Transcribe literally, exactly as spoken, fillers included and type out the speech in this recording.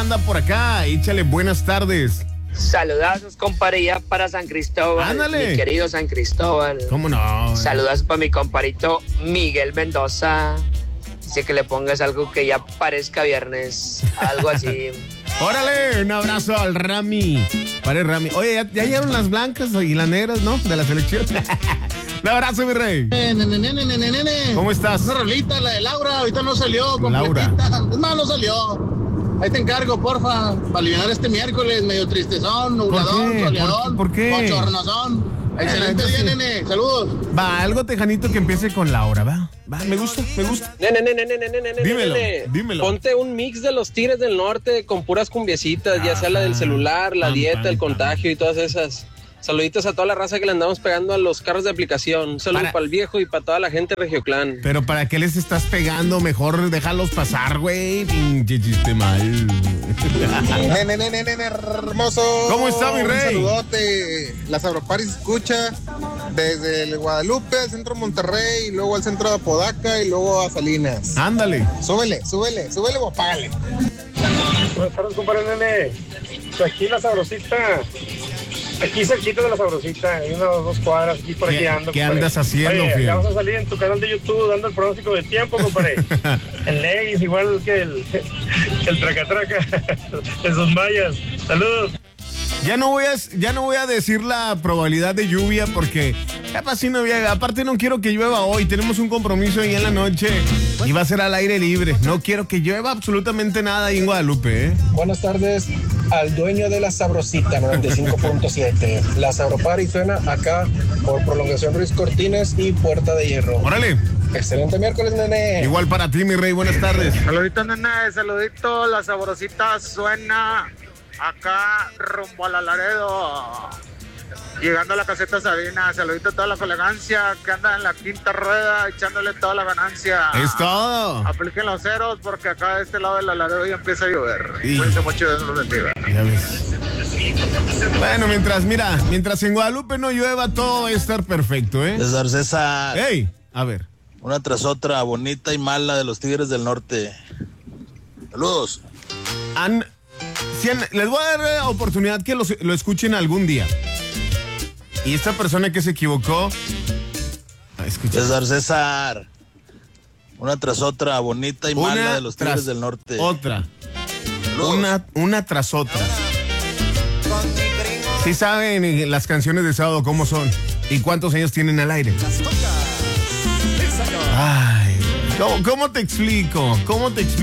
anda por acá? Échale buenas tardes. Saludazos, compadre, ya para San Cristóbal. Ándale. Mi querido San Cristóbal. ¿Cómo no? Saludazos para mi compadrito Miguel Mendoza. Dice que le pongas algo que ya parezca viernes. Algo así. Órale, un abrazo al Rami. Pare Rami. Oye, ya, ya llegaron las blancas y las negras, ¿no? De la selección. Un abrazo, mi rey. Nene, nene, nene, nene. ¿Cómo estás? Una rolita, la de Laura, ahorita no salió completita. Laura. Es más, no salió. Ahí te encargo, porfa, para aliviar este miércoles, medio tristezón, nubladón, qué? soleadón, ¿Por qué? bochornosón. Excelente día, nene, saludos. Va, algo tejanito que empiece con Laura, va. Va, me gusta, me gusta. Nene, nene, nene, nene, nene, Dímelo, nene. dímelo. Ponte un mix de los Tigres del Norte con puras cumbiecitas, ya sea la del celular, la Pam, dieta, pam, el pam. contagio y todas esas. Saluditos a toda la raza que le andamos pegando a los carros de aplicación. Saludos Para- para el viejo y para toda la gente de Regioclán. Pero ¿para qué les estás pegando? Mejor déjalos pasar, güey. Pinche chiste mal. Nene, nene, nene, hermoso. ¿Cómo está, mi rey? Un saludote. La Sabropari se escucha desde el Guadalupe al centro de Monterrey, y luego al centro de Apodaca y luego a Salinas. Ándale. Súbele, súbele, súbele o págale. Buenas tardes, compadre nene. Aquí la Sabrosita. Aquí cerquita de la Sabrosita. Hay unas dos cuadras aquí por aquí ¿Qué- ando. qué compadre. andas haciendo, Oye, fiel? ya vas a salir en tu canal de YouTube dando el pronóstico del tiempo, compadre. El Legis, igual que el, que el Tracatraca. Esos mayas. Saludos. Ya no voy a, ya no voy a decir la probabilidad de lluvia porque capaz si no había, aparte no quiero que llueva hoy, tenemos un compromiso ahí en la noche y va a ser al aire libre. No quiero que llueva absolutamente nada ahí en Guadalupe, ¿eh? Buenas tardes al dueño de la Sabrosita noventa y cinco punto siete. La Sabropari suena acá por Prolongación Ruiz Cortines y Puerta de Hierro. Órale. Excelente miércoles, nene. Igual para ti, mi rey, buenas tardes. Saludito, nene, saludito. La Sabrosita suena acá rumbo a la Laredo. Llegando a la caseta Sabina. Saludito a toda la elegancia que anda en la quinta rueda echándole toda la ganancia. Es todo. Apliquen los ceros porque acá de este lado de la Laredo ya empieza a llover. Sí. Cuídense mucho, Dios los bendiga. Ya ves. Bueno, mientras, mira, mientras en Guadalupe no llueva, todo va a estar perfecto, ¿eh? César, César. ¡Ey! A ver. Una tras otra, bonita y mala de los Tigres del Norte. Saludos. Han, si han- les voy a dar la oportunidad que los- lo escuchen algún día. Y esta persona que se equivocó. ah, escucha. César, César. Una tras otra, bonita y mala de los Tigres tras del Norte. Otra. Saludos. Una, una tras otra. Sí saben eh, las canciones de sábado cómo son. ¿Y cuántos años tienen al aire? Ay, ¿cómo, cómo te explico? ¿Cómo te explico?